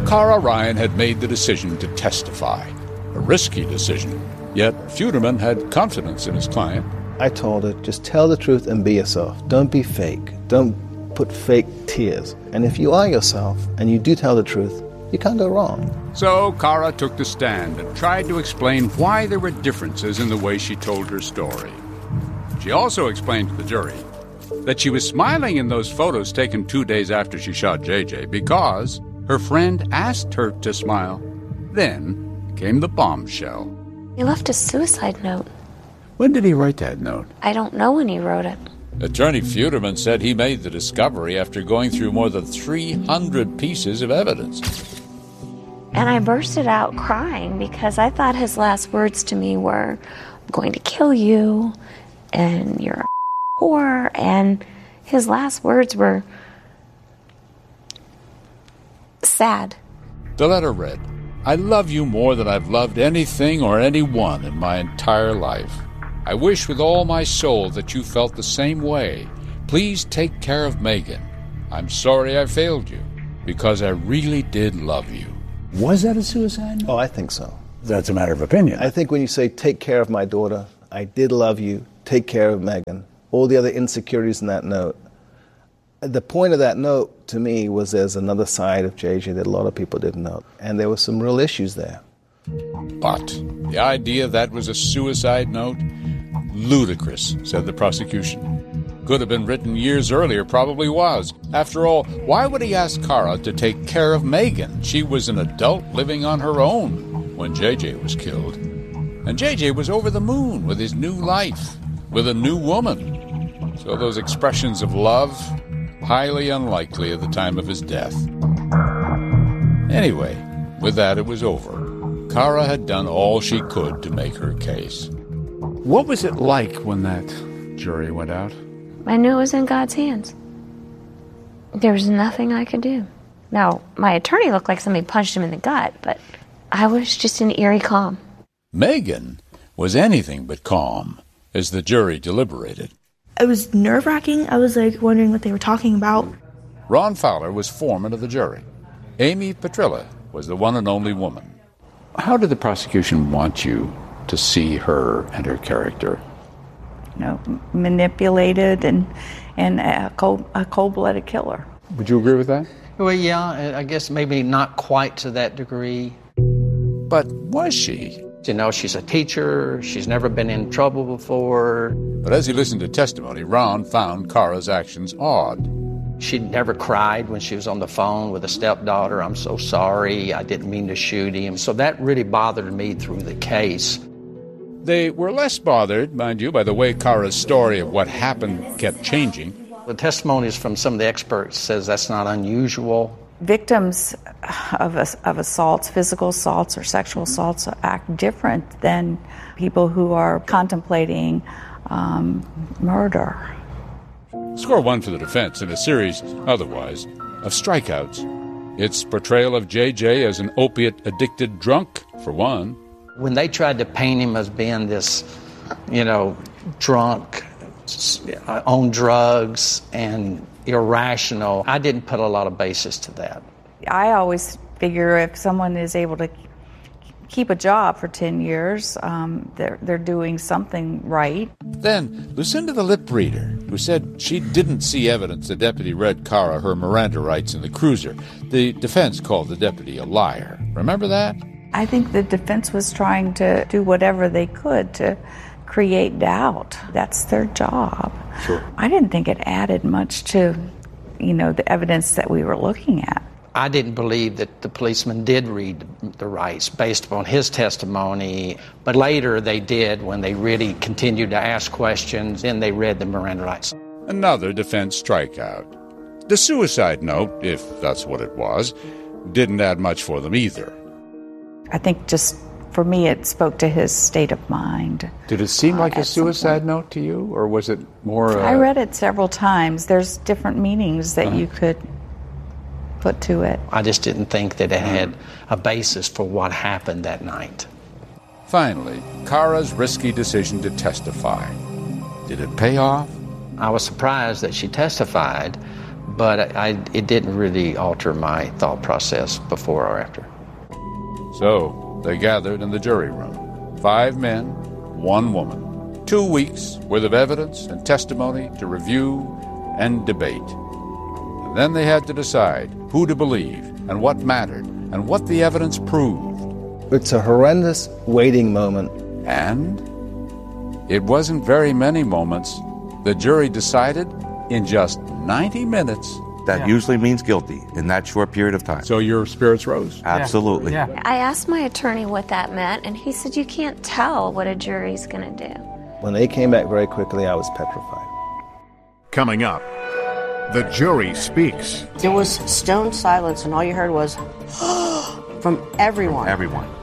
Kara Ryan had made the decision to testify. A risky decision. Yet Futerman had confidence in his client. I told her, just tell the truth and be yourself. Don't be fake. Don't put fake tears. And if you are yourself and you do tell the truth, you can't go wrong. So Kara took the stand and tried to explain why there were differences in the way she told her story. She also explained to the jury that she was smiling in those photos taken 2 days after she shot JJ because her friend asked her to smile. Then came the bombshell. He left a suicide note. When did he write that note? I don't know when he wrote it. Attorney Futerman said he made the discovery after going through more than 300 pieces of evidence. And I bursted out crying because I thought his last words to me were, I'm going to kill you, and you're a whore, and his last words were sad. The letter read, I love you more than I've loved anything or anyone in my entire life. I wish with all my soul that you felt the same way. Please take care of Megan. I'm sorry I failed you, because I really did love you. Was that a suicide note? Oh, I think so. That's a matter of opinion. I think when you say, take care of my daughter, I did love you, take care of Megan, all the other insecurities in that note. The point of that note, to me, was there's another side of JJ that a lot of people didn't know. And there were some real issues there. But the idea that was a suicide note? Ludicrous, said the prosecution. Could have been written years earlier, probably was. After all, why would he ask Kara to take care of Megan? She was an adult living on her own when JJ was killed. And JJ was over the moon with his new life, with a new woman. So those expressions of love, highly unlikely at the time of his death. Anyway, with that it was over. Kara had done all she could to make her case. What was it like when that jury went out? I knew it was in God's hands. There was nothing I could do. Now, my attorney looked like somebody punched him in the gut, but I was just in eerie calm. Megan was anything but calm as the jury deliberated. It was nerve-wracking. I was wondering what they were talking about. Ron Fowler was foreman of the jury. Amy Petrilla was the one and only woman. How did the prosecution want you to see her and her character? Manipulated and a cold-blooded killer. Would you agree with that? Well, yeah, I guess maybe not quite to that degree. But was she? She's a teacher. She's never been in trouble before. But as he listened to testimony, Ron found Kara's actions odd. She'd never cried when she was on the phone with a stepdaughter. I'm so sorry. I didn't mean to shoot him. So that really bothered me through the case. They were less bothered, mind you, by the way Kara's story of what happened kept changing. The testimonies from some of the experts says that's not unusual. Victims of assaults, physical assaults or sexual assaults, act different than people who are contemplating murder. Score one for the defense in a series, otherwise, of strikeouts. Its portrayal of JJ as an opiate-addicted drunk, for one. When they tried to paint him as being this, drunk, on drugs, and irrational, I didn't put a lot of basis to that. I always figure if someone is able to keep a job for 10 years, they're doing something right. Then, Lucinda the lip reader, who said she didn't see evidence the deputy read Kara her Miranda rights in the cruiser. The defense called the deputy a liar. Remember that? I think the defense was trying to do whatever they could to create doubt. That's their job. Sure. I didn't think it added much to, the evidence that we were looking at. I didn't believe that the policeman did read the rights based upon his testimony, but later they did when they really continued to ask questions, then they read the Miranda rights. Another defense strikeout. The suicide note, if that's what it was, didn't add much for them either. I think just for me it spoke to his state of mind. Did it seem like a suicide note to you, or was it more... I read it several times. There's different meanings that you could put to it. I just didn't think that it had a basis for what happened that night. Finally, Kara's risky decision to testify. Did it pay off? I was surprised that she testified, but it didn't really alter my thought process before or after. So they gathered in the jury room. 5 men, 1 woman. 2 weeks worth of evidence and testimony to review and debate. And then they had to decide who to believe and what mattered and what the evidence proved. It's a horrendous waiting moment. And it wasn't very many moments. The jury decided in just 90 minutes. That usually means guilty in that short period of time. So your spirits rose? Absolutely. I asked my attorney what that meant, and he said, you can't tell what a jury's going to do. When they came back very quickly, I was petrified. Coming up, the jury speaks. There was stone silence, and all you heard was from everyone. Everyone.